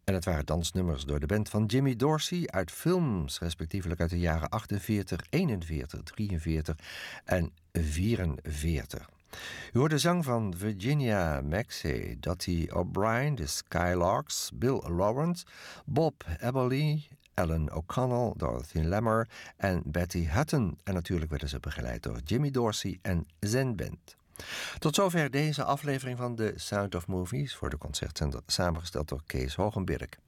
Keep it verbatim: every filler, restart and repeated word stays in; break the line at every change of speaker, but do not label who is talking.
En het waren dansnummers door de band van Jimmy Dorsey uit films, respectievelijk uit de jaren achtenveertig, eenenveertig, drieënveertig en vierenveertig. U hoort de zang van Virginia Maxey, Dottie O'Brien, de Skylarks, Bill Lawrence, Bob Eberly, Alan O'Connell, Dorothy Lamour en Betty Hutton. En natuurlijk werden ze begeleid door Jimmy Dorsey en zijn band. Tot zover deze aflevering van The Sound of Movies voor de Concertzender, samengesteld door Kees Hogenberg.